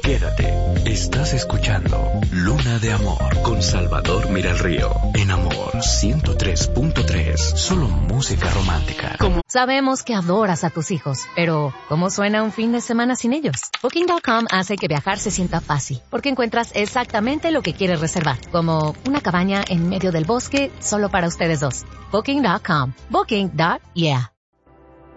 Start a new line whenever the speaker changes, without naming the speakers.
Quédate. Estás escuchando Luna de Amor con Salvador Miralrío. En Amor 103.3. Solo música romántica.
Sabemos que adoras a tus hijos, pero ¿cómo suena un fin de semana sin ellos? Booking.com hace que viajar se sienta fácil, porque encuentras exactamente lo que quieres reservar, como una cabaña en medio del bosque solo para ustedes dos. Booking.com. Booking.yeah.